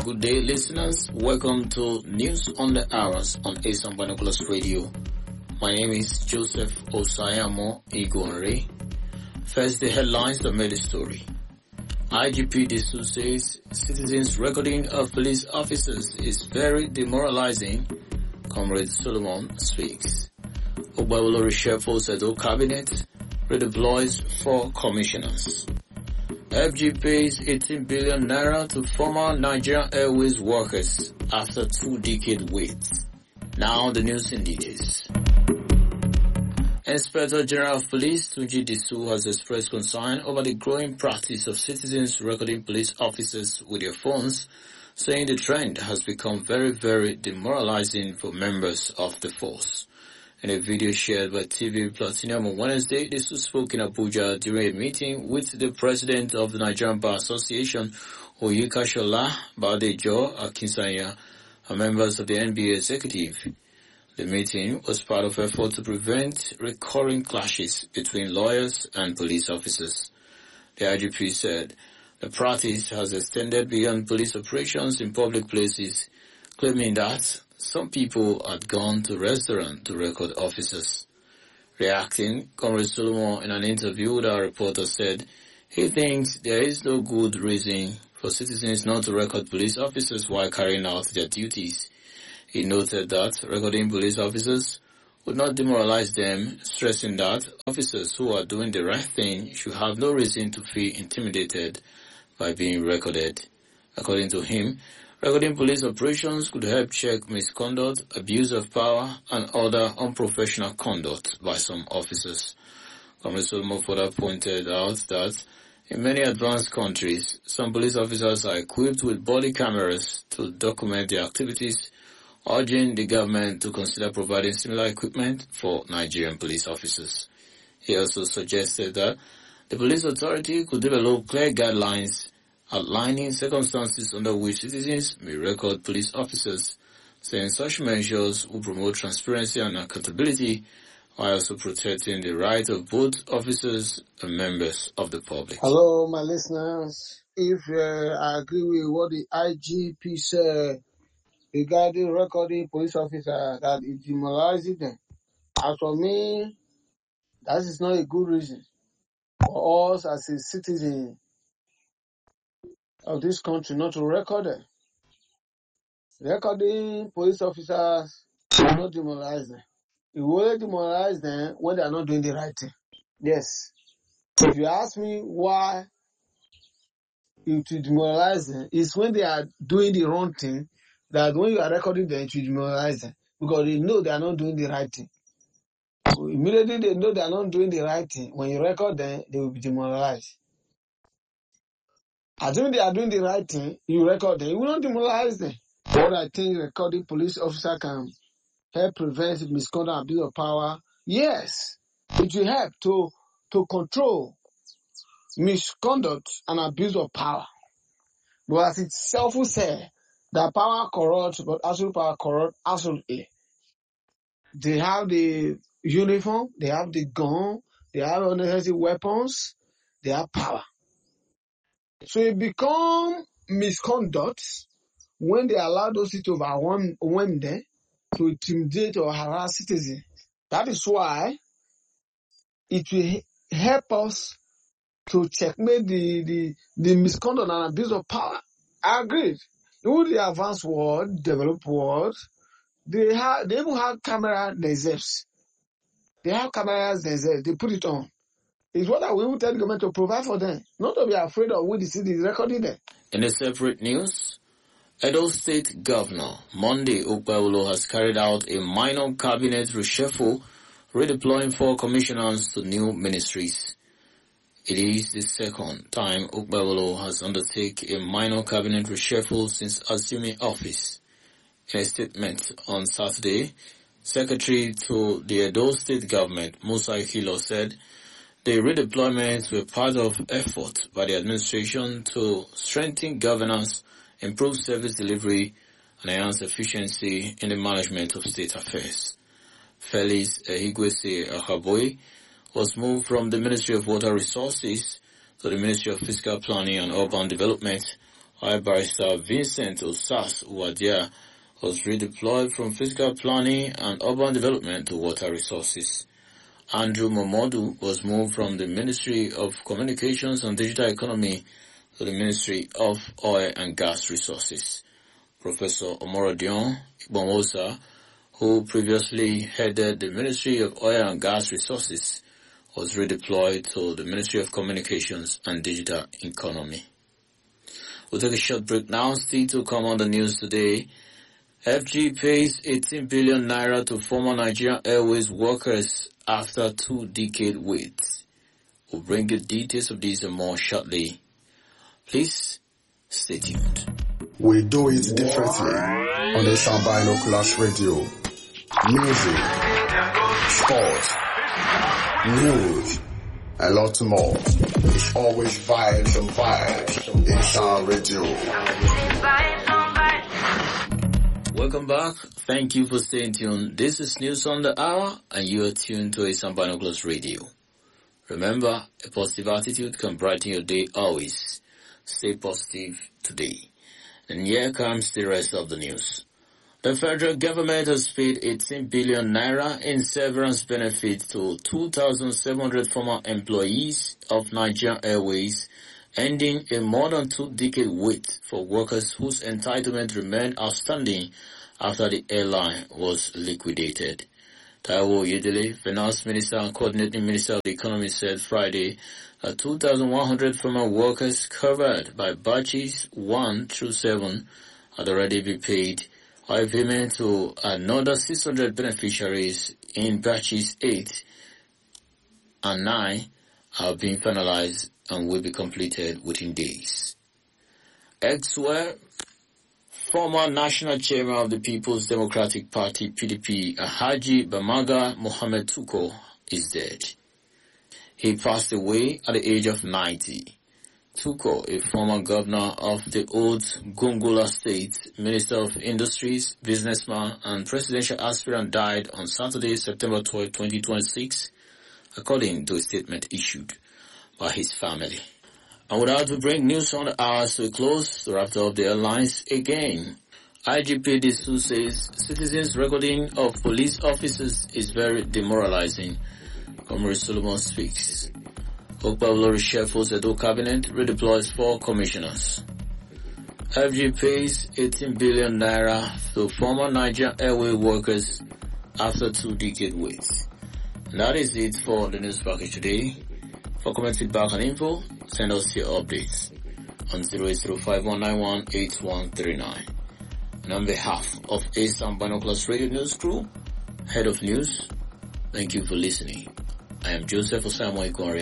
Good day, listeners. Welcome to News on the Hours on Asam Binoculars Radio. My name is Joseph Osayamo Igore. First, the headlines that made the story. IGP Disu says citizens' recording of police officers is very demoralizing. Comrade Solomon speaks. Ogbawolo reshuffles Edo cabinet, redeploys 4 commissioners. FG pays 18 billion naira to former Nigerian Airways workers after 2-decade wait. Now the news in details. Inspector General of Police Tunji Disu has expressed concern over the growing practice of citizens recording police officers with their phones, saying the trend has become very, very demoralizing for members of the force. In a video shared by TV Platinum on Wednesday, Disu spoke in Abuja during a meeting with the president of the Nigerian Bar Association, Oyekashola Badejo Akinsanya, and members of the NBA executive. The meeting was part of effort to prevent recurring clashes between lawyers and police officers. The IGP said the practice has extended beyond police operations in public places, claiming that some people had gone to restaurants to record officers. Reacting, Comrade Solomon in an interview with our reporter said he thinks there is no good reason for citizens not to record police officers while carrying out their duties. He noted that recording police officers would not demoralize them, stressing that officers who are doing the right thing should have no reason to feel intimidated by being recorded. According to him, recording police operations could help check misconduct, abuse of power, and other unprofessional conduct by some officers. Comrade Solomon further pointed out that in many advanced countries, some police officers are equipped with body cameras to document their activities, urging the government to consider providing similar equipment for Nigerian police officers. He also suggested that the police authority could develop clear guidelines outlining circumstances under which citizens may record police officers, saying such measures will promote transparency and accountability while also protecting the right of both officers and members of the public. Hello, my listeners. If I agree with what the IGP said regarding recording police officers, that it demoralizes them, as for me, that is not a good reason for us as a citizen of this country not to record them. Recording police officers will not demoralize them. It will only demoralize them when they are not doing the right thing. Yes. If you ask me why it will demoralize them, it's when they are doing the wrong thing, that when you are recording them, it will demoralize them. Because they know they are not doing the right thing. So immediately they know they are not doing the right thing. When you record them, they will be demoralized. Assuming they are doing the right thing, you record them, you will not demoralize them. What I think recording police officer can help prevent misconduct and abuse of power, yes, it will help to control misconduct and abuse of power. But as itself will say, that power corrupts, but absolute power corrupts absolutely. They have the uniform, they have the gun, they have unnecessary weapons, they have power. So it becomes misconduct when they allow those to overwhelm them to intimidate or harass citizens. That is why it will help us to checkmate the misconduct and abuse of power. I agree. In the advanced world, developed world, they even have camera themselves. They have cameras themselves. They put it on. It's what we will tell the government to provide for them, not to be afraid of what the city is recording them. In a separate news, Edo State Governor Monday Ogbawolo has carried out a minor cabinet reshuffle, redeploying 4 commissioners to new ministries. It is the second time Ogbawolo has undertaken a minor cabinet reshuffle since assuming office. In a statement on Saturday, Secretary to the Edo State Government, Musa Ikilo, said the redeployments were part of effort by the administration to strengthen governance, improve service delivery, and enhance efficiency in the management of state affairs. Felix Ehigwese Akaboy was moved from the Ministry of Water Resources to the Ministry of Fiscal Planning and Urban Development, while Barrister Vincent Osas Wadia was redeployed from physical planning and urban development to water resources. Andrew Momodu was moved from the Ministry of Communications and Digital Economy to the Ministry of Oil and Gas Resources. Professor Omorodion Igbomosa, who previously headed the Ministry of Oil and Gas Resources, was redeployed to the Ministry of Communications and Digital Economy. We'll take a short break now. Still to come on the news today. FG pays 18 billion naira to former Nigerian Airways workers after 2-decade wait. We'll bring you details of these and more shortly. Please stay tuned. We do it differently on the Binoculars Radio. Music, sports, news, and lots more. It's always vibes and vibes in Sound Radio. Welcome back. Thank you for staying tuned. This is News on the Hour, and you are tuned to Asian Binoculars Radio. Remember, a positive attitude can brighten your day always. Stay positive today. And here comes the rest of the news. The federal government has paid 18 billion naira in severance benefits to 2,700 former employees of Nigerian Airways, ending a more than 2-decade wait for workers whose entitlement remained outstanding after the airline was liquidated. Taiwo Oyedele, Finance Minister and Coordinating Minister of the Economy, said Friday that 2,100 former workers covered by batches 1 through 7 had already been paid, while payment to another 600 beneficiaries in batches 8 and 9 have been finalized and will be completed within days. Elsewhere, former National Chairman of the People's Democratic Party, PDP, Haji Bamaga Mohamed Tuko, is dead. He passed away at the age of 90. Tuko, a former governor of the old Gongola State, Minister of Industries, businessman, and presidential aspirant, died on Saturday, September 12, 2026, according to a statement issued by his family. And without to bring news on the hours to a close, to wrap up the headlines again, IGP Disu says citizens' recording of police officers is very demoralizing. Comrade Solomon speaks. Okpablo reshuffles Edo cabinet, redeploys 4 commissioners. FG pays 18 billion naira to former Nigerian Airway workers after 2-decade wait. And that is it for the news package today. For comment, feedback and info, send us your updates on 08051918139. And on behalf of Asian Binoculars Radio News Crew, Head of News, thank you for listening. I am Joseph Osamoy Gore.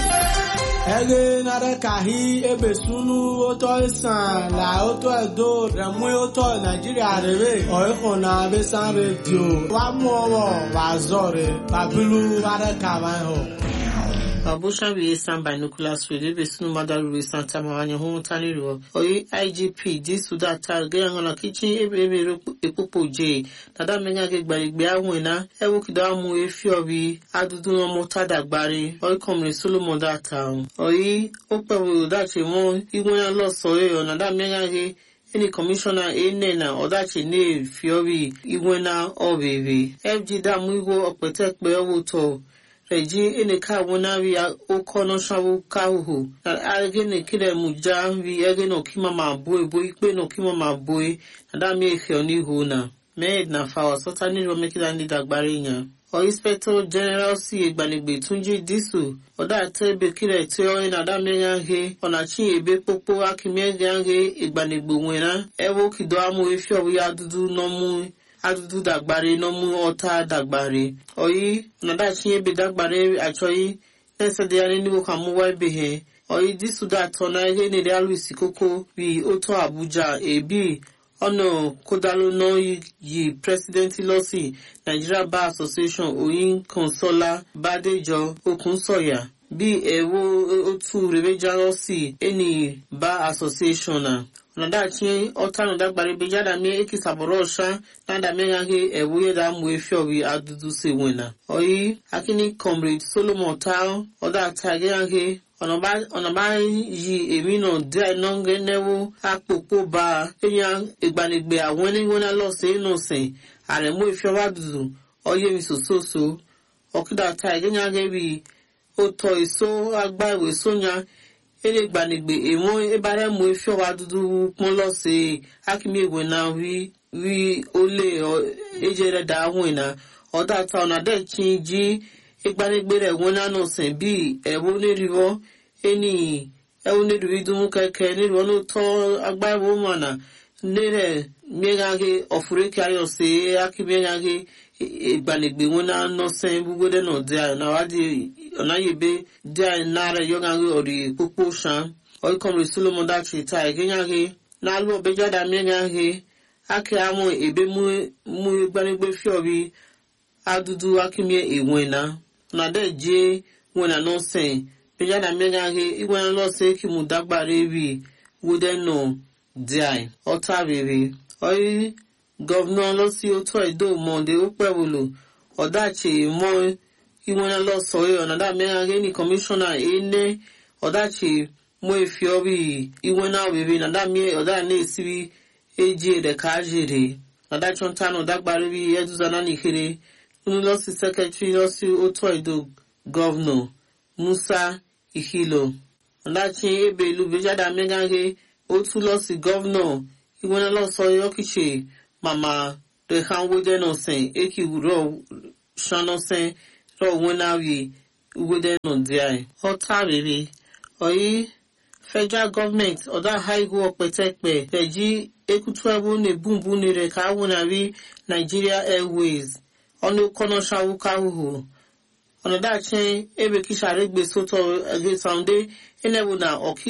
Ege nare kahi ebesunu oto isan la oto edo remu oto Nigeria rebe oiko na besan radio wa mowo wa zore babilu ware kawan ho. Babusha we Asian Binoculars Radio besunu madaru we Santa Mawanya ho tani ro oyi IGP Disu data ge ngona kitchen ebe epopo je tada menya ge gbarigbe awon na ewo kida mu efi obi adudu no mota dagbari oyi Comrade Solomon data oyi opewo dache mo iwon lo so e ona da menya ge any commissioner enena odache ne fi obi iwon na obebe FG da mu iwo opete pe owo to Reji eneka wonari okono shawu kahu na agene kile muja vi ageno kima maboy boy pe no kima maboy na mi efe oni hona med na fa sota ni ro mekila ndi dagbare yan o Inspector General si egbanigbe Tunji Disu oda tebe kile ti o na da mi yan he ona chi ebe popo akimi yan he egbanigbe wena ewo kido amu efe owi adudu no mu adudu dagbare no mu ota dagbare oyi nada chinye be dagbare achoyi nese de ani niwo kamu wa be he oyi Disu da tona ihe ne de aluisi koko bi oto Abuja ebi ono kodalo no yi President Losi Nigeria Bar Association oyin Consola Badejo Okunsoya bi ewo otu rebeja Losi eni Bar Association na nada chi otano dagbare be jada mi ekisaborosha nada me yange ewuye da mu efi obi adudu se wena oyi akini Comrade Solomon Tao oda tage yange ọ̀nàbá yí èmi náà dé àìnáńgẹ́ náwó àpòpò bá èèyàn ìgbanigbe àwọn ẹlẹ́wọ̀n lọ́sẹ̀ inú sìn àrẹ̀mú ìfiọwá dùdù ọyẹ́ mi sòsòsò ọ̀kídà ta ìgẹ́nyàgẹ́ bí ó tọ́ èso agbá ìwé sóyà ele ìgbanigbe èwọ̀n ìbárẹ̀mú ìfiọwá dùdù pọ́n lọ́sẹ̀ akíní ìwé náà rí olè ẹ̀jẹ̀ rẹ̀ dá àwọn ìnà ọ̀dà ta ọ̀nà dẹ̀ kí n jí ìgbanigbe rẹ̀ wọ́n lánà sìn bí ẹ̀wọ̀n onírìwọ́ ẹni ẹ̀wọ̀n onírìwí dùnmú kẹ̀kẹ́ nírìwọ́ ló tọ́ agbá ìwé mọ̀nà nílẹ̀ mẹ́gàgé ọ̀fùrẹ́kẹ́ ayọ̀sẹ̀ akíbẹ́gàgé ìgbanigbe wọn náà nọ́sẹ̀ gbogbo dẹ̀ náà dẹ́ àná wádìí ọ̀nàyẹ̀bẹ̀ dẹ́ àná rẹ̀ yọ̀gàgé ọ̀rẹ́ pópó sàn ọ̀ìkọ̀mọ̀rẹ́ solomon dàtí ta ìgẹ́gàgé náà lọ bẹ́jáda mẹ́gàgé akẹ́ àwọn èbè mú ìgbanigbe fíọ̀bí adudu akímẹ́ ìwọ̀n náà nàdẹ́ jẹ́ wọn náà nọ́sẹ̀ bẹ́jáda mẹ́gàgé ìwọ̀n náà lọ́sẹ̀ kí mo dágbàrẹ́ rí wọ́dẹ́ náà dai ọta rere oyi gọvanọ lọsí otu edo monde okpewolo ọdachi mọ iwena lọsọ ọnada mẹrẹ ní kọmíṣọnà ene ọdachi mọ efi ọrí iwena rere nada mẹ ọdá ní esiri eji ẹdẹka jere ọdachi ntanu dagbari bí ẹdúzanà nìkere nínú lọsí sẹkẹtiri lọsí otu edo gọvanọ musa ihilo ọdachi ebe ìlú bejada mẹgàgé otu lọsí gọvanọ ìwọ̀n lọ́sọ yọkìṣe màmá rẹ̀hán wódẹ́nọ̀sẹ̀ èkì rọ̀ ṣánọ́sẹ̀ rọ̀ wọ́n náwì wódẹ́nọ̀ díẹ̀. ọ̀tá rere ọ̀yí federal government ọ̀dà haihu ọ̀pẹ̀tẹ̀pẹ̀ tẹ̀jí ekutu ẹ̀bù ní bùnbùnì rẹ̀ káwọn àrí Nigeria Airways ọ̀nà kọ́nà ṣàwùkáwùhù ọ̀nàdàchẹ́ ebe kìsàrẹ́gbẹ̀ sọ́tọ̀ ẹgbẹ́ sàndé ẹnẹ́wò na ọ̀kí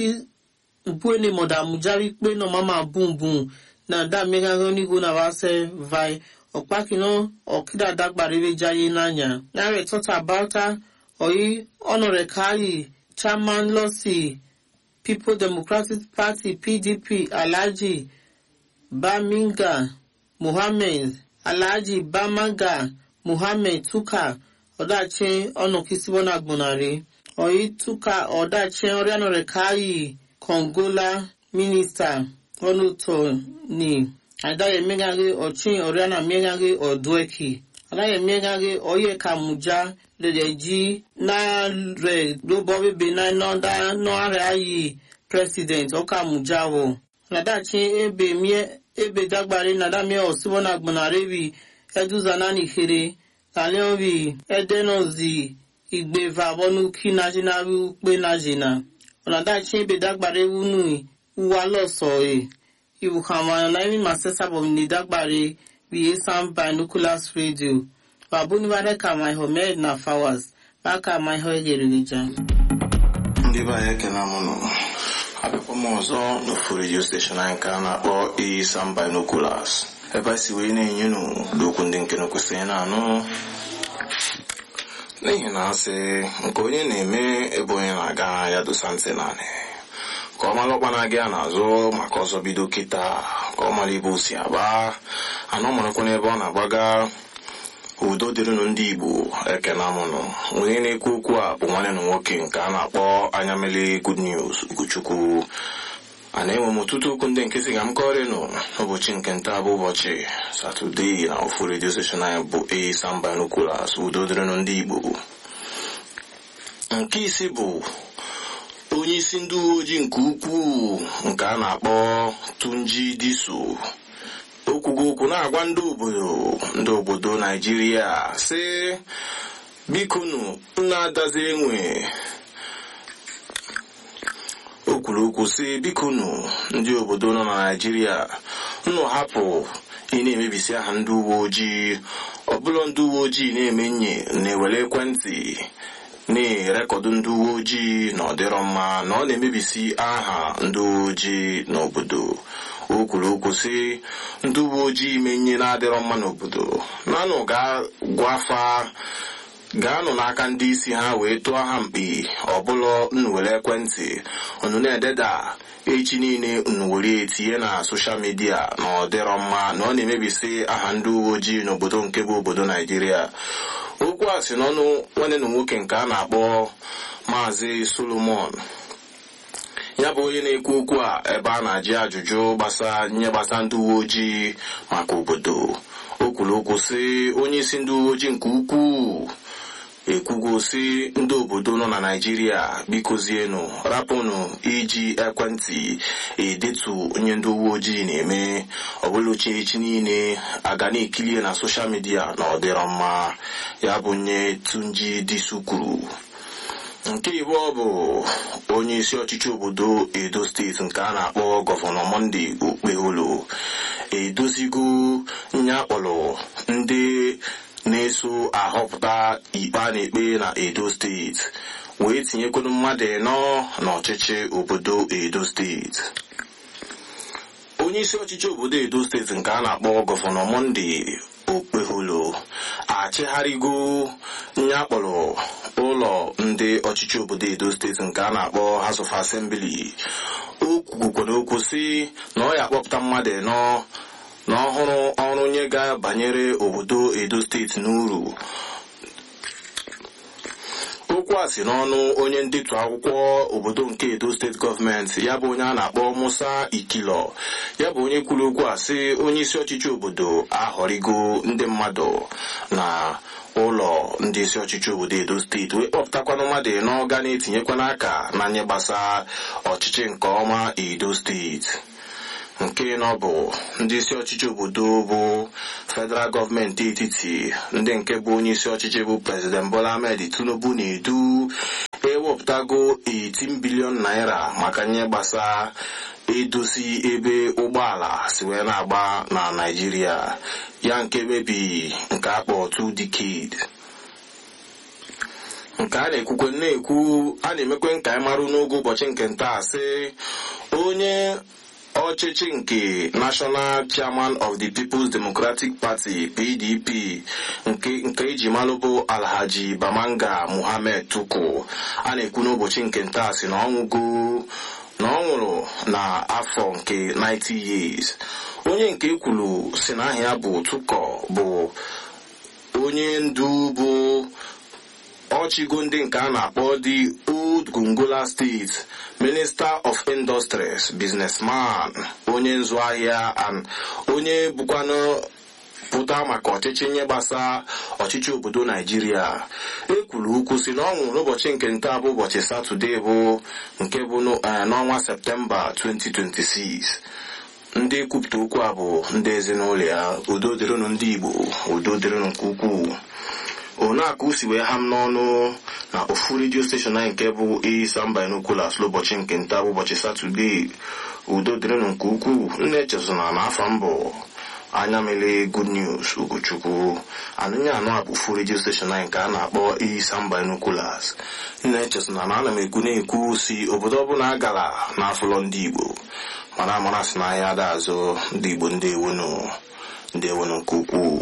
buene moda mujari pe no mama boom boom na da mega ni go na wase vai opakino okida dagbare we jaye nanya na re talk about oyi honore kai chairman losi People Democratic Party PDP Alhaji Baminga Muhammad Alhaji Bamanga Muhammad Tuka odache ono kisibona gbonare oyi Tuka odache oriano kai Kongola Minister Onuto ni Adaye Megage Ochin Oriana Megage Odweki Adaye Megage Oye Kamuja Ledeji na re Lobowe Bena Nonda no Ayi President Okamuja wo Nadachi ebe dagbare nadamie osibona gbonare eduzana ni khere Taleobi edenozi igbeva bonu kinajina pe najina Onadachi ebe dagbare wunu uwa loso ibu kama na imi masesa bomni dagbare bi Sam Binoculars Radio babuni bareka my homed na flowers baka my hoegerija Ndi ba yake na mono abepo mozo no for radio station anka na o Sam Binoculars eba si we na nyunu doku ndi nke no kusena no n'ihi na asị nke onye na-eme ebe onye na-aga ya dosante naanị ka ọ mara ọkpa na-aga ya n'azụ maka ọzọ bido kịta ka ọ mara ibe osi aba anọ marakwa n'ebe ọ na-agbaga udo dịrịnụ ndị Igbo ekena mụnụ onye na-ekwu okwu a bụ nwanne na nwoke nke a na-akpọ Anyamele Good News Ugochukwu a na-enwe m ọtụtụ okwu ndị nke si ga m kọrịnụ n'ụbọchị nke nta bụ ụbọchị Satọdee na ofu redio station anyị bụ Sam Binoculars udo dịrịnụ ndị Igbo. Nke isi bụ onye isi ndị uwe ojii nke ukwuu nke a na-akpọ Tunji Diso okwugo okwu na-agwa ndị obodo Naijiria sị bikonu na-adazi enwe o kwuru okwu sị bikonu ndị obodo nọ na Naijiria nnụ hapụ ị na-emebisi aha ndị uwe ojii ọbụla ndị uwe ojii na-eme nye na-ewere ekwentị na-erekọdụ ndị uwe ojii na ọdịrọ mma na ọ na-emebisi aha ndị uwe ojii n'obodo o kwuru okwu sị ndị uwe ojii menye na-adịrọ mma n'obodo nanụ ga-gwafa gaanụ n'aka ndị isi ha wee tụọ ha mkpi ọbụla unu were ekwentị unu na-ededa echi niile unu were etinye na soshal midia na ọ dịrọ mma na ọ na-emebisi aha ndị uwe ojii n'obodo nke bụ obodo Naijiria. Okwu okwu a si n'ọnụ nwanne na nwoke nke a na-akpọ Maazị Solomon, ya bụ onye na-ekwu okwu a ebe a na-ajụ ajụjụ gbasa ndị uwe ojii maka obodo. O kwuru okwu sị onye isi ndị uwe ojii nke ukwuu ekwugo sị ndị obodo nọ na Naịjirịa bikozienụ rapụnụ iji ekwentị edetu onye ndị uwe ojii na-eme, ọbụla echi niile aga na-ekilie na soshal midia na ọ dịrọ mma. Ya bụ nye Tunji Disu kwuru. Nke ịbụọ bụ onye isi ọchịchị obodo Edo steeti nke a na-akpọ Gọvanọ Monday Okpeholo edozigo nyakpọrọ ndị na-eso ahọpụta ikpe a na-ekpe na Edo steeti wee tinyekwanu mmadụ ịnọ n'ọchịchị obodo Edo steeti. Onye isi ọchịchị obodo Edo steeti nke a na-akpọ Gọvanọ Monday Okpeholo achịgharịgo nyakpọrọ ụlọ ndị ọchịchị obodo Edo steeti nke a na-akpọ House of Assembly. O kwukwara okwu sị na ọ ya akpọpụta mmadụ ịnọ n'ọhụrụ ọrụ nye ga-banyere obodo Edo steeti n'uru. Okwu a si n'ọnụ onye ndetu akwụkwọ obodo nke Edo steeti gọọmenti, ya bụ onye a na-akpọ Musa Ikilo. Ya bụ onye kwuru okwu a sị onye isi ọchịchị obodo ahọrịgo ndị mmadụ na ụlọ ndị isi ọchịchị obodo Edo steeti wee kpọpụtakwanụ mmadụ ịnọ ga na-etinyekwana aka na nye gbasa ọchịchị nke ọma Edo steeti. Nke nọ bụ ndị isi ọchịchị obodo bụ federal gọọmenti etiti, ndị nke bụ onye isi ọchịchị bụ President Bola Ahmed Tinubu na-edu ewepụtago 18 bilion naira maka nye gbasa edozi ebe ụgbọala si wee na-agba na Naịjirịa, ya nke mebi nke akpọ 2 decade. Nke a na-ekwukwe na-ekwu a na-emekwe nke anyị marụ n'oge ụbọchị nke ntaa sị onye ọchịchị nke National Chairman of the People's Democratic Party PDP nke eji malụ bụ Alhaji Bamanga Muhammad Tuku a na-ekwu n'ụbọchị nke ntaa sị na ọ nwụrụ na afọ nke 90 years. Onye nke ekwuru si na aha ya bụ Tuko bụ onye ndu bụ ọchịgo ndị nke a na-akpọ the Old Gongola State Minister of Industries, businessman, onye nzụ ahịa and onye bụkwanụ pụta maka ọchịchị nye gbasa ọchịchị obodo Naịjirịa. Ekwuru okwu si na ọ nwụrụ n'ụbọchị nke nta bụ ụbọchị Satọde bụ nke bụ n'ọnwa Septemba 2026. Ndị kwupụta okwu a bụ ndị ezinụlọ ya. Udo dịrịnụ ndị Igbo, udo dịrịnụ nke ukwuu. Onaku si wee ham n'ọnụ na ofu redio steshọn anyị nke bụ Isam Binoculars n'ụbọchị nke nta bụ ụbọchị Satọde. Udo dịrịnụ nke ukwuu. Nne echezona na afọ mbụ anya mele Good News Ugochukwu anụnye anụ a bụ ofu redio steshọn anyị nke a na-akpọ Isam Binoculars. Nne echezona na ana m ekwu si obodo ọbụla agala n'afọlọ ndị Igbo mana amara si n'ahịa ada azụ ndị Igbo ndị ewonu nke ukwuu.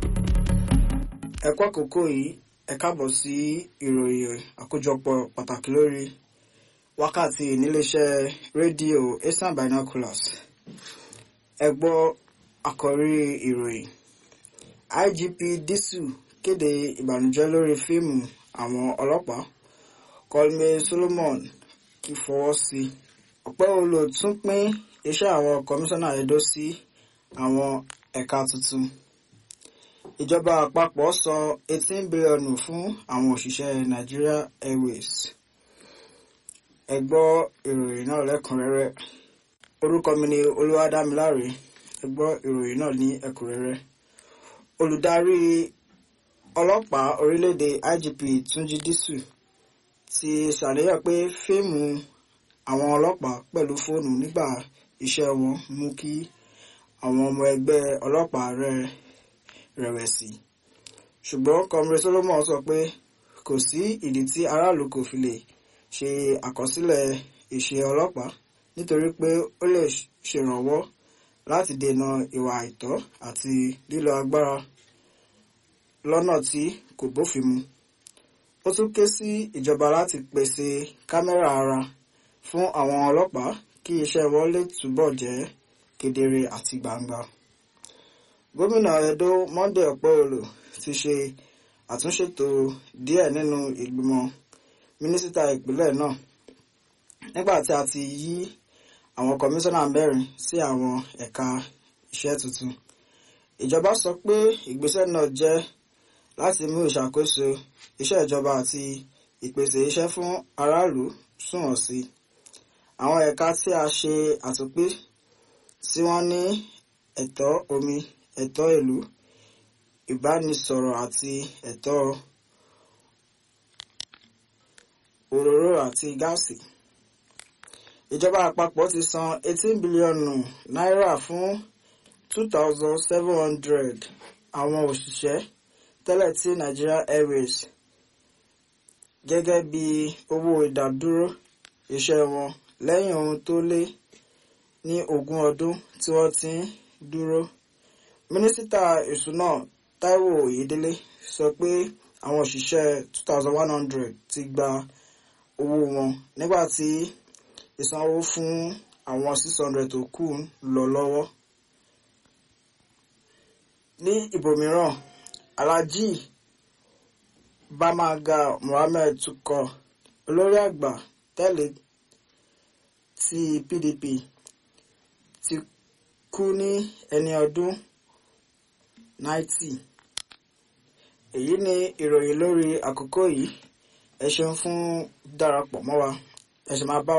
Ẹ̀kọ́ àkókò yìí ẹ káàbọ̀ sí ìròyìn àkójọpọ̀ pàtàkì lórí wákàtí níléeṣẹ́ rédíò Isam Binoculars. Ẹ gbọ́ àkọ́rí ìròyìn. IGP Disu kéde ìbànújẹ́ lórí fíìmù àwọn ọlọ́pàá. Kolme Solomon kì fọwọ́ sí. Okpeholo tún pín iṣẹ́ àwọn kọmíṣánná Edo sí àwọn ẹ̀ka tuntun. Ìjọba àpapọ̀ san 18 bílíọ̀nù fún àwọn òṣìṣẹ́ Nigeria Airways. Ẹ gbọ́ ìròyìn náà lẹ́kùnrẹ́rẹ́. Orúkọ mi ni Olúwadámiláre. Ẹ gbọ́ ìròyìn náà ní ẹ̀kúnrẹ́rẹ́. Olùdarí ọlọ́pàá orílẹ̀-èdè IGP Tunji Disu ti ṣàníyàn pé fíìmù àwọn ọlọ́pàá pẹ̀lú fóònù nígbà iṣẹ́ wọn mú kí àwọn ọmọ ẹgbẹ́ ọlọ́pàá rẹ̀wẹ̀sì. Ṣùgbọ́n Comrade Solomon sọ pé kò sí ìdí tí aráàlú kò fi lè ṣe àkọsílẹ̀ ìṣe ọlọ́pàá nítorí pé ó lè ṣèrànwọ́ láti dènà ìwà àìtọ́ àti lílo agbára lọ́nà tí kò bófin mu. Ó tún ké sí ìjọba láti pèsè kámẹ́rà ara fún àwọn ọlọ́pàá kí iṣẹ́ wọn lè túbọ̀ jẹ́ kedere àti gbangba. Gómìnà Edo Monday Okpeholo ti ṣe àtúnṣètò díẹ̀ nínú ìgbìmọ̀ mínísítà ìpínlẹ̀ náà nígbà tí a ti yí àwọn kọmíṣánná mẹ́rin sí àwọn ẹ̀ka iṣẹ́ tuntun. Ìjọba sọ pé ìgbésẹ̀ náà jẹ́ láti mú ìṣàkóso iṣẹ́ ìjọba àti ìpèsè iṣẹ́ fún aráàlú sunwọ̀n sí. Àwọn ẹ̀ka tí a ṣe àtúnpín tí wọ́n ní ẹ̀tọ́ omi, ẹ̀tọ́ ìlú, ìbánisọ̀rọ̀ àti ẹ̀tọ́ òróró àti gáàsì. Ìjọba àpapọ̀ ti san 18 bílíọ̀nù náírà fún 2,700 àwọn òṣìṣẹ́ tẹ́lẹ̀ tí Nigeria Airways gẹ́gẹ́ bí owó ìdádúró iṣẹ́ wọn lẹ́yìn ohun tó lé ní 20 ọdún tí wọ́n ti ń dúró. Mínísítà ìṣúná Táíwò Oyèdélé sọ pé àwọn òṣìṣẹ́ 2,100 ti gba owó wọn nígbà tí ìsanwó fún àwọn 600 tó kù ń lọ lọ́wọ́. Ní ibòmíràn, Alhaji Bamaga Mohammed Tukor, olórí àgbà tẹ́lẹ̀ ti PDP, ti kú ní ẹni ọdún 90. Èyí ni ìròyìn lórí àkókò yìí. Ẹ ṣeun fún darapọ̀ mọ́ wa. Ẹ sì máa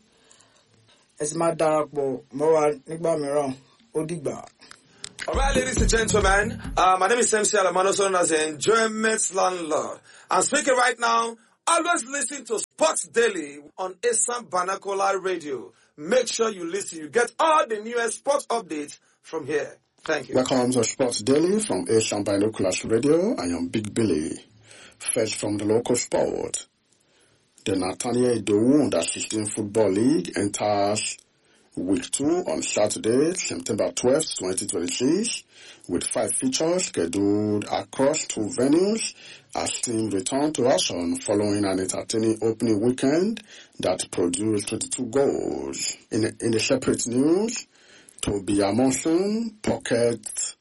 darapọ̀ mọ́ wa nígbà mìíràn. Ó dìgbà. All right, ladies and gentlemen, my name is MC Alamano, known as the Enjoyment Landlord. I'm speaking right now. Always listen to Sports Daily on Esan Banakola Radio. Make sure you listen. You get all the newest sports updates from here. Thank you. Welcome to Sports Daily from Esan Banakola Radio. I am Big Billy. First from the local sport. The Nathaniel Idowu Under-16 Football League enters Week 2 on Saturday, September 12th, 2026, with 5 features scheduled across 2 venues as teams return to action following an entertaining opening weekend that produced 22 goals. In the separate news, Toby Amundsen pockets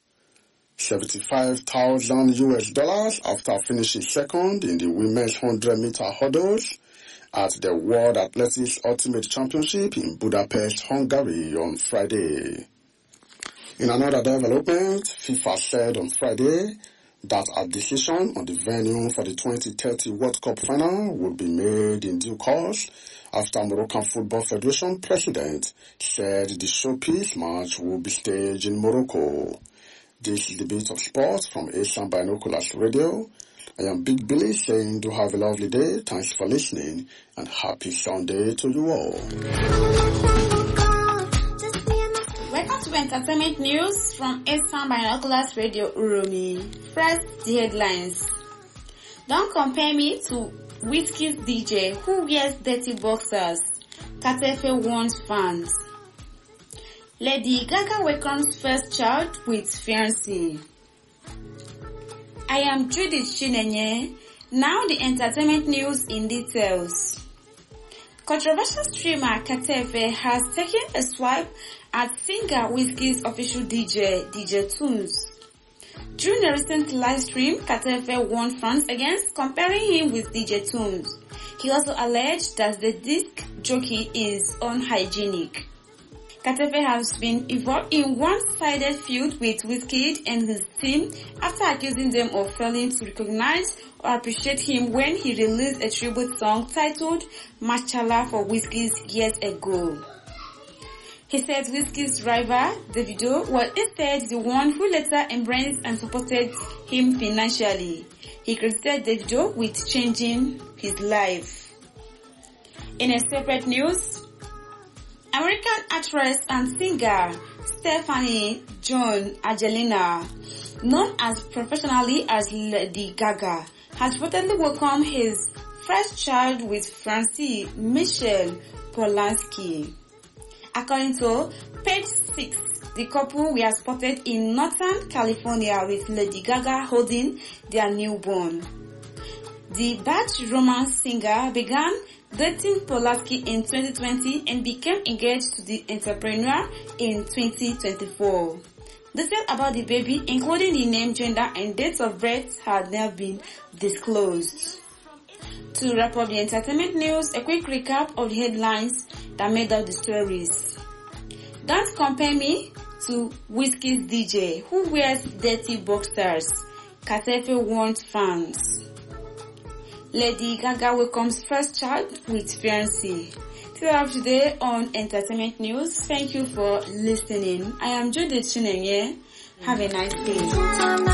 $75,000 after finishing second in the women's 100-meter hurdles at the World Athletics Ultimate Championship in Budapest, Hungary on Friday. In another development, FIFA said on Friday that a decision on the venue for the 2030 World Cup final would be made in due course after Moroccan Football Federation president said the showpiece match will be staged in Morocco. This is the bit of sports from Asian Binoculars Radio. I am Big Billy saying do have a lovely day. Thanks for listening and happy Sunday to you all. Welcome to entertainment news from Eastern Binoculars Radio Uromi. First, the headlines. Don't compare me to Whiskey's DJ who wears dirty boxers. Katefe warns fans. Lady Gaga welcomes first child with fiancé. I am Judith Chinenye. Now the entertainment news in details. Controversial streamer Katefe has taken a swipe at singer Whiskey's official DJ Tunes. During a recent live stream, Katefe warned fans against comparing him with DJ Tunes. He also alleged that the disc jockey is unhygienic. Katefe has been involved in one-sided feud with Wizkid and his team after accusing them of failing to recognize or appreciate him when he released a tribute song titled Machala for Wizkid years ago. He said Wizkid's rival, Davido, was instead the one who later embraced and supported him financially. He credited Davido with changing his life. In a separate news, American actress and singer Stephanie Joan Angelina, known as professionally as Lady Gaga, has reportedly welcomed his first child with fiancé Michelle Polanski. According to Page 6, the couple were spotted in Northern California with Lady Gaga holding their newborn. The batch romance singer began dating Polanski in 2020 and became engaged to the entrepreneur in 2024. Details about the baby, including the name, gender, and dates of birth, had never been disclosed. To wrap up the entertainment news, a quick recap of the headlines that made up the stories. Don't compare me to Wizkid's DJ, who wears dirty boxers. Katefe warns fans. Lady Gaga welcomes first child with fiancé. Till up today on Entertainment News. Thank you for listening. I am Judith Chinenye. Have a nice day.